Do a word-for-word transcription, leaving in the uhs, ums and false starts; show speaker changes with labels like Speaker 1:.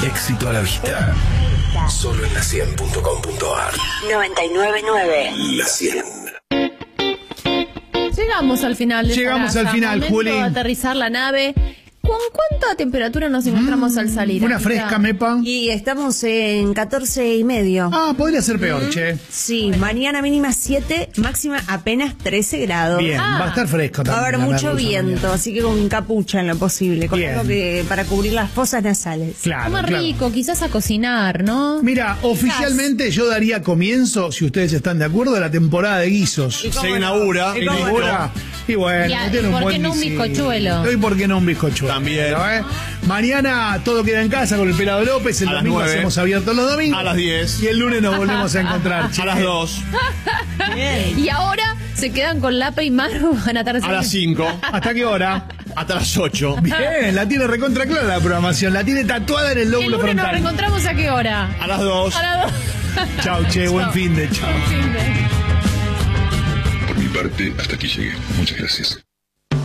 Speaker 1: Éxito a la vista. Solo en la cien punto com punto ar.
Speaker 2: noventa y nueve punto nueve.
Speaker 1: La cien.
Speaker 3: Llegamos al final de
Speaker 4: Llegamos
Speaker 3: esta
Speaker 4: al
Speaker 3: grasa.
Speaker 4: final,
Speaker 3: Momento
Speaker 4: Juli.
Speaker 3: de aterrizar la nave. ¿Con cuánta temperatura nos encontramos
Speaker 4: Mm,
Speaker 3: al salir?
Speaker 4: Una
Speaker 3: Anita?
Speaker 4: fresca, Mepa.
Speaker 5: Y estamos en catorce y medio.
Speaker 4: Ah, podría ser peor, che.
Speaker 5: Sí, mañana mínima siete, máxima apenas trece grados.
Speaker 4: Bien,
Speaker 3: Ah.
Speaker 4: va a estar fresco
Speaker 5: Va a
Speaker 4: también.
Speaker 5: haber
Speaker 4: la
Speaker 5: mucho
Speaker 4: merluza
Speaker 5: viento,
Speaker 4: mañana.
Speaker 5: así que con capucha en lo posible, con
Speaker 4: Bien.
Speaker 5: algo que para cubrir las fosas nasales.
Speaker 4: Claro,
Speaker 3: Comer
Speaker 4: claro.
Speaker 3: rico, quizás a cocinar, ¿no?
Speaker 4: Mira, oficialmente yo daría comienzo, si ustedes están de acuerdo, a la temporada de guisos.
Speaker 5: cómo
Speaker 6: Se
Speaker 5: no?
Speaker 6: inaugura.
Speaker 5: ¿Y cómo no?
Speaker 4: Inaugura. Y bueno,
Speaker 3: Y a-
Speaker 4: tiene un
Speaker 3: ¿por
Speaker 4: buen
Speaker 3: qué no un
Speaker 4: guisito.
Speaker 3: bizcochuelo?
Speaker 4: ¿Y por qué no un bizcochuelo?
Speaker 6: También.
Speaker 4: ¿eh? Mañana todo queda en casa con el Pelado López. El
Speaker 6: A las
Speaker 4: domingo
Speaker 6: nueve.
Speaker 4: hacemos abiertos los domingos.
Speaker 6: A las diez.
Speaker 4: Y el lunes nos volvemos a encontrar.
Speaker 6: A las dos.
Speaker 3: Y ahora se quedan con Lapa y Maru, van a estar
Speaker 6: A las cinco.
Speaker 4: ¿Hasta qué hora?
Speaker 6: Hasta las ocho.
Speaker 4: Bien, la tiene recontra clara la programación. La tiene tatuada en el
Speaker 3: ¿Y el
Speaker 4: lóbulo
Speaker 3: lunes nos
Speaker 4: frontal.
Speaker 3: reencontramos a qué hora?
Speaker 6: A las dos.
Speaker 3: A las dos.
Speaker 4: Chau, che, buen
Speaker 3: Chau.
Speaker 4: fin de chau.
Speaker 3: Fin de-
Speaker 1: Por mi parte, hasta aquí llegué. Muchas gracias.